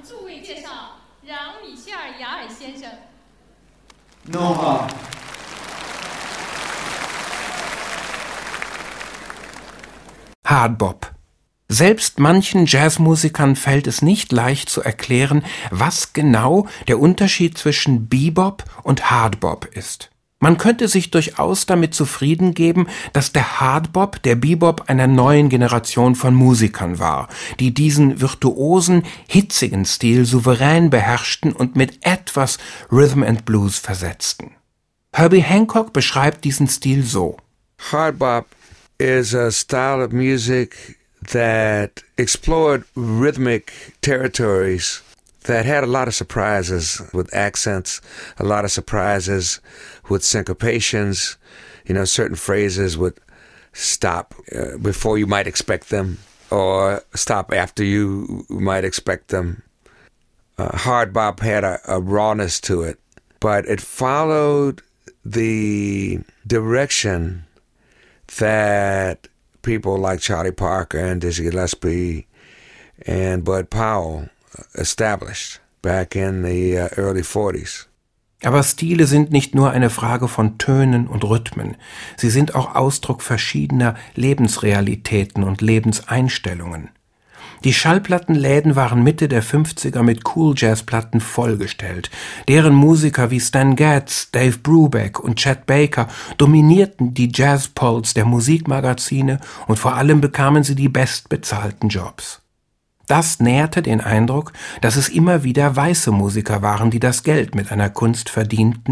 诸位介绍让米歇尔·雅尔先生。 Noha. Hardbop. Selbst manchen Jazzmusikern fällt es nicht leicht zu erklären, was genau der Unterschied zwischen Bebop und Hardbop ist. Man könnte sich durchaus damit zufrieden geben, dass der Hardbop der Bebop einer neuen Generation von Musikern war, die diesen virtuosen, hitzigen Stil souverän beherrschten und mit etwas Rhythm and Blues versetzten. Herbie Hancock beschreibt diesen Stil so: Hardbop is a style of music that explored rhythmic territories that had a lot of surprises with accents, a lot of surprises with syncopations. You know, certain phrases would stop before you might expect them, or stop after you might expect them. Hard bop had a rawness to it, but it followed the direction that people like Charlie Parker and Dizzy Gillespie and Bud Powell established back in the early 40s. Aber Stile sind nicht nur eine Frage von Tönen und Rhythmen. Sie sind auch Ausdruck verschiedener Lebensrealitäten und Lebenseinstellungen. Die Schallplattenläden waren Mitte der 50er mit Cool-Jazz-Platten vollgestellt. Deren Musiker wie Stan Getz, Dave Brubeck und Chet Baker dominierten die Jazz-Polls der Musikmagazine und vor allem bekamen sie die bestbezahlten Jobs. Das nährte den Eindruck, dass es immer wieder weiße Musiker waren, die das Geld mit einer Kunst verdienten,